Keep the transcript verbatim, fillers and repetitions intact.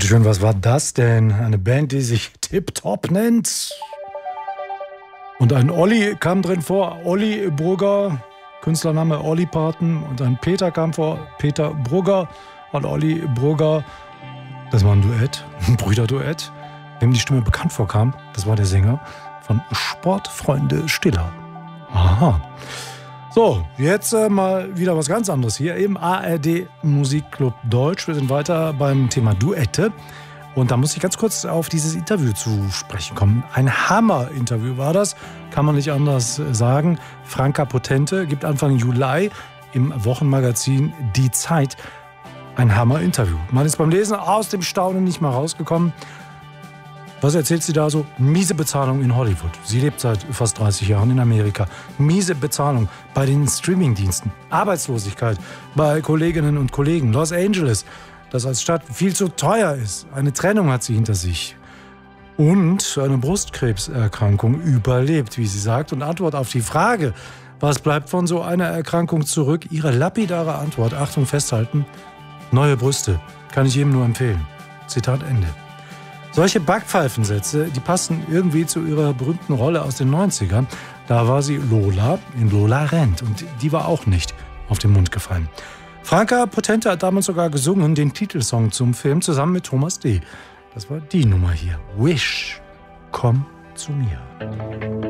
Bitteschön, was war das denn? Eine Band, die sich Tip Top nennt. Und ein Olli kam drin vor, Olli Brugger, Künstlername Olli Parton. Und ein Peter kam vor, Peter Brugger und Olli Brugger. Das war ein Duett, ein Brüderduett, dem die Stimme bekannt vorkam. Das war der Sänger von Sportfreunde Stiller. Aha. So, jetzt äh, mal wieder was ganz anderes hier im A R D Musikclub Deutsch. Wir sind weiter beim Thema Duette. Und da muss ich ganz kurz auf dieses Interview zu sprechen kommen. Ein Hammer-Interview war das, kann man nicht anders sagen. Franka Potente gibt Anfang Juli im Wochenmagazin Die Zeit ein Hammer-Interview. Man ist beim Lesen aus dem Staunen nicht mal rausgekommen. Was erzählt sie da so? Miese Bezahlung in Hollywood. Sie lebt seit fast dreißig Jahren in Amerika. Miese Bezahlung bei den Streamingdiensten. Arbeitslosigkeit bei Kolleginnen und Kollegen. Los Angeles, das als Stadt viel zu teuer ist. Eine Trennung hat sie hinter sich. Und eine Brustkrebserkrankung überlebt, wie sie sagt. Und Antwort auf die Frage, was bleibt von so einer Erkrankung zurück? Ihre lapidare Antwort, Achtung, festhalten, neue Brüste. Kann ich jedem nur empfehlen. Zitat Ende. Solche Backpfeifensätze, die passen irgendwie zu ihrer berühmten Rolle aus den neunzigern. Da war sie Lola in Lola rennt und die war auch nicht auf den Mund gefallen. Franka Potente hat damals sogar gesungen, den Titelsong zum Film, zusammen mit Thomas D. Das war die Nummer hier. Wish, komm zu mir.